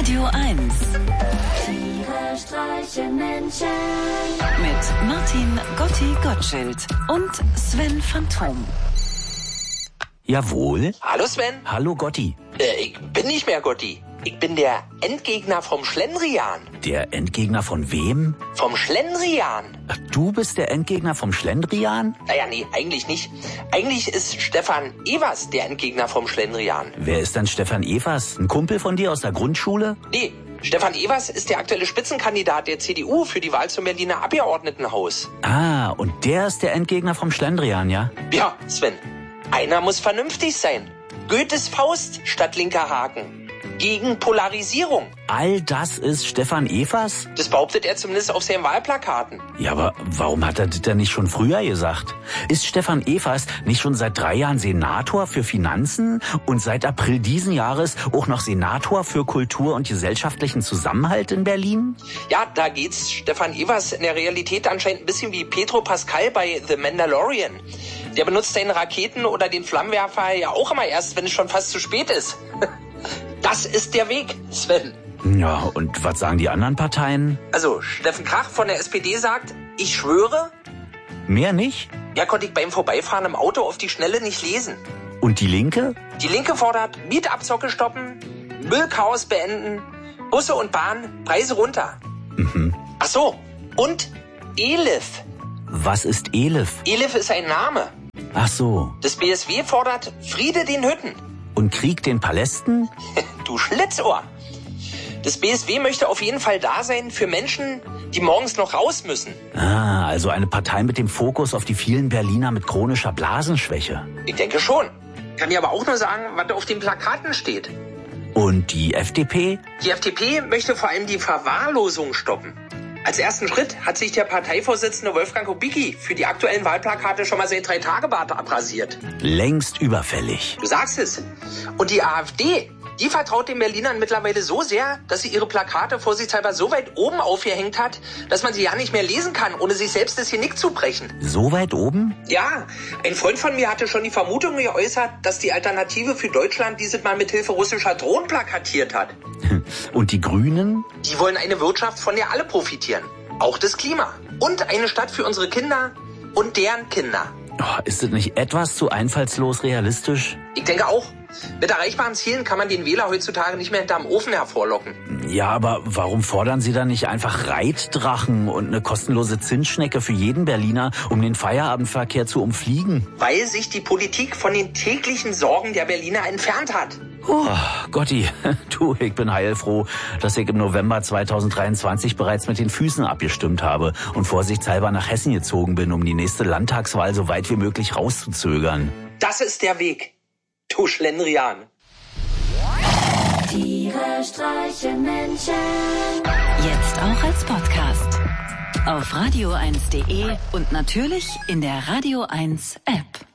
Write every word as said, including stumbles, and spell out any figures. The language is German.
Radio eins. Tiere streichen Menschen. Mit Martin Gotti Gottschild und Sven Phantom. Jawohl. Hallo Sven. Hallo Gotti. Äh, ich bin nicht mehr Gotti. Ich bin der Endgegner vom Schlendrian. Der Endgegner von wem? Vom Schlendrian. Ach, du bist der Endgegner vom Schlendrian? Naja, nee, eigentlich nicht. Eigentlich ist Stefan Evers der Endgegner vom Schlendrian. Wer ist denn Stefan Evers? Ein Kumpel von dir aus der Grundschule? Nee, Stefan Evers ist der aktuelle Spitzenkandidat der C D U für die Wahl zum Berliner Abgeordnetenhaus. Ah, und der ist der Endgegner vom Schlendrian, ja? Ja, Sven. Einer muss vernünftig sein. Goethes Faust statt linker Haken. Gegen Polarisierung. All das ist Stefan Evers? Das behauptet er zumindest auf seinen Wahlplakaten. Ja, aber warum hat er das denn nicht schon früher gesagt? Ist Stefan Evers nicht schon seit drei Jahren Senator für Finanzen und seit April diesen Jahres auch noch Senator für Kultur und gesellschaftlichen Zusammenhalt in Berlin? Ja, da geht's Stefan Evers in der Realität anscheinend ein bisschen wie Pedro Pascal bei The Mandalorian. Der benutzt seine Raketen oder den Flammenwerfer ja auch immer erst, wenn es schon fast zu spät ist. Das ist der Weg, Sven. Ja, und was sagen die anderen Parteien? Also, Steffen Krach von der S P D sagt, ich schwöre. Mehr nicht? Ja, konnte ich beim Vorbeifahren im Auto auf die Schnelle nicht lesen. Und die Linke? Die Linke fordert Mietabzocke stoppen, Müllchaos beenden, Busse und Bahn, Preise runter. Mhm. Ach so, und Elif. Was ist Elif? Elif ist ein Name. Ach so. Das B S W fordert Friede den Hütten. Und Krieg den Palästen? Du Schlitzohr. Das B S W möchte auf jeden Fall da sein für Menschen, die morgens noch raus müssen. Ah, also eine Partei mit dem Fokus auf die vielen Berliner mit chronischer Blasenschwäche. Ich denke schon. Kann dir aber auch nur sagen, was da auf den Plakaten steht. Und die F D P? Die F D P möchte vor allem die Verwahrlosung stoppen. Als ersten Schritt hat sich der Parteivorsitzende Wolfgang Kubicki für die aktuellen Wahlplakate schon mal sein Drei-Tage-Bart abrasiert. Längst überfällig. Du sagst es. Und die AfD, die vertraut den Berlinern mittlerweile so sehr, dass sie ihre Plakate vorsichtshalber so weit oben aufgehängt hat, dass man sie ja nicht mehr lesen kann, ohne sich selbst das Genick zu brechen. So weit oben? Ja, ein Freund von mir hatte schon die Vermutung geäußert, dass die Alternative für Deutschland dieses Mal mithilfe russischer Drohnen plakatiert hat. Und die Grünen? Die wollen eine Wirtschaft, von der alle profitieren. Auch das Klima. Und eine Stadt für unsere Kinder und deren Kinder. Oh, ist das nicht etwas zu einfallslos realistisch? Ich denke auch. Mit erreichbaren Zielen kann man den Wähler heutzutage nicht mehr hinterm Ofen hervorlocken. Ja, aber warum fordern Sie dann nicht einfach Reitdrachen und eine kostenlose Zinsschnecke für jeden Berliner, um den Feierabendverkehr zu umfliegen? Weil sich die Politik von den täglichen Sorgen der Berliner entfernt hat. Oh, Gotti, du, ich bin heilfroh, dass ich im November zweitausenddreiundzwanzig bereits mit den Füßen abgestimmt habe und vorsichtshalber nach Hessen gezogen bin, um die nächste Landtagswahl so weit wie möglich rauszuzögern. Das ist der Weg. Du Schlendrian. Tiere streichen Menschen. Jetzt auch als Podcast. Auf radio eins punkt de und natürlich in der Radio eins App.